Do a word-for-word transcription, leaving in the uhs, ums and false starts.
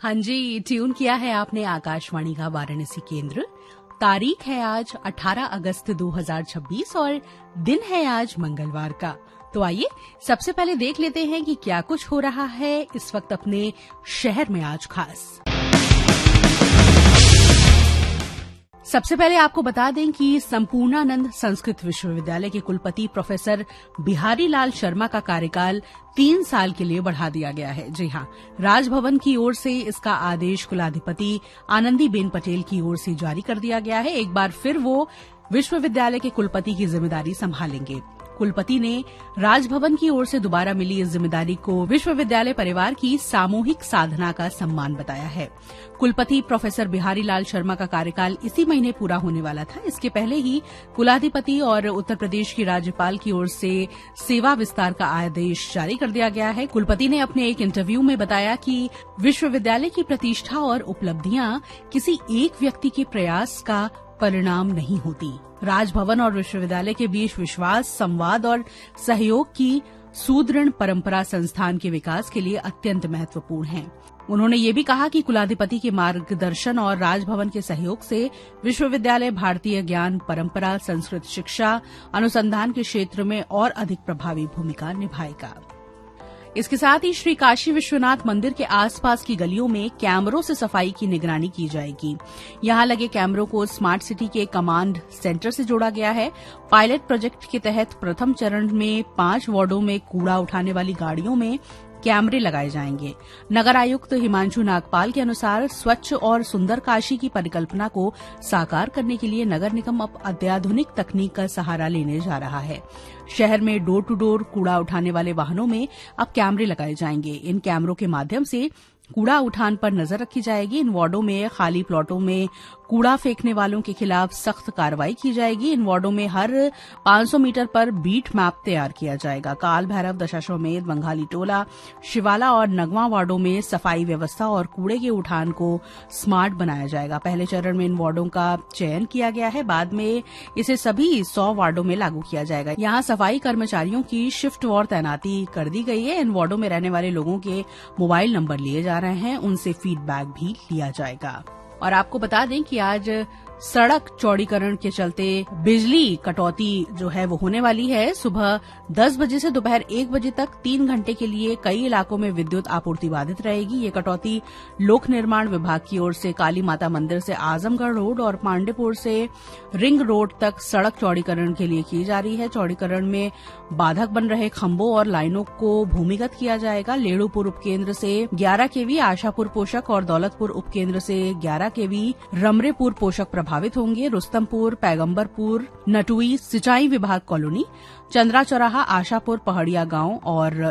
हाँ जी, ट्यून किया है आपने आकाशवाणी का वाराणसी केंद्र। तारीख है आज अठारह अगस्त दो हज़ार छब्बीस और दिन है आज मंगलवार का। तो आइए सबसे पहले देख लेते हैं कि क्या कुछ हो रहा है इस वक्त अपने शहर में आज खास। सबसे पहले आपको बता दें कि संपूर्णानंद संस्कृत विश्वविद्यालय के कुलपति प्रोफेसर बिहारी लाल शर्मा का कार्यकाल तीन साल के लिए बढ़ा दिया गया है। जी हां, राजभवन की ओर से इसका आदेश कुलाधिपति आनंदीबेन पटेल की ओर से जारी कर दिया गया है। एक बार फिर वो विश्वविद्यालय के कुलपति की जिम्मेदारी संभालेंगे। कुलपति ने राजभवन की ओर से दोबारा मिली इस जिम्मेदारी को विश्वविद्यालय परिवार की सामूहिक साधना का सम्मान बताया है। कुलपति प्रोफेसर बिहारी लाल शर्मा का कार्यकाल इसी महीने पूरा होने वाला था। इसके पहले ही कुलाधिपति और उत्तर प्रदेश की राज्यपाल की ओर से सेवा विस्तार का आदेश जारी कर दिया गया है। कुलपति ने अपने एक इंटरव्यू में बताया कि विश्वविद्यालय की प्रतिष्ठा और उपलब्धियां किसी एक व्यक्ति के प्रयास का परिणाम नहीं होती। राजभवन और विश्वविद्यालय के बीच विश्वास, संवाद और सहयोग की सुदृढ़ परंपरा संस्थान के विकास के लिए अत्यंत महत्वपूर्ण है। उन्होंने ये भी कहा कि कुलाधिपति के मार्गदर्शन और राजभवन के सहयोग से विश्वविद्यालय भारतीय ज्ञान परंपरा, संस्कृत शिक्षा, अनुसंधान के क्षेत्र में और अधिक प्रभावी भूमिका निभाएगा। इसके साथ ही श्री काशी विश्वनाथ मंदिर के आसपास की गलियों में कैमरों से सफाई की निगरानी की जाएगी। यहां लगे कैमरों को स्मार्ट सिटी के कमांड सेंटर से जोड़ा गया है। पायलट प्रोजेक्ट के तहत प्रथम चरण में पांच वार्डों में कूड़ा उठाने वाली गाड़ियों में कैमरे लगाए जाएंगे। नगर आयुक्त हिमांशु नागपाल के अनुसार स्वच्छ और सुंदर काशी की परिकल्पना को साकार करने के लिए नगर निगम अब अत्याधुनिक तकनीक का सहारा लेने जा रहा है। शहर में डोर टू डोर कूड़ा उठाने वाले वाहनों में अब कैमरे लगाए जाएंगे। इन कैमरों के माध्यम से कूड़ा उठान पर नजर रखी जाएगी। इन वार्डों में खाली प्लॉटों में कूड़ा फेंकने वालों के खिलाफ सख्त कार्रवाई की जाएगी। इन वार्डों में हर पांच सौ मीटर पर बीट मैप तैयार किया जाएगा। काल भैरव, दशाश्वमेध, बंगाली टोला, शिवाला और नगवा वार्डों में सफाई व्यवस्था और कूड़े के उठान को स्मार्ट बनाया जाएगा। पहले चरण में इन वार्डों का चयन किया गया है, बाद में इसे सभी सौ वार्डों में लागू किया जाएगा। यहाँ सफाई कर्मचारियों की शिफ्ट वार तैनाती कर दी गई है। इन वार्डों में रहने वाले लोगों के मोबाइल नंबर लिए जा रहे हैं, उनसे फीडबैक भी लिया जाएगा। और आपको बता दें कि आज सड़क चौड़ीकरण के चलते बिजली कटौती जो है वो होने वाली है। सुबह दस बजे से दोपहर एक बजे तक तीन घंटे के लिए कई इलाकों में विद्युत आपूर्ति बाधित रहेगी। ये कटौती लोक निर्माण विभाग की ओर से काली माता मंदिर से आजमगढ़ रोड और पांडेपुर से रिंग रोड तक सड़क चौड़ीकरण के लिए की जा रही है। चौड़ीकरण में बाधक बन रहे खंभों और लाइनों को भूमिगत किया जाएगा। लेड़ूपुर उपकेंद्र से ग्यारह केवी, आशापुर पोषक और दौलतपुर उपकेंद्र से ग्यारह केवी रमरेपुर पोषक प्रभावित होंगे। रुस्तमपुर, पैगंबरपुर, नटुई सिंचाई विभाग कॉलोनी, चंद्रा चौराहा, आशापुर, पहाड़िया गांव और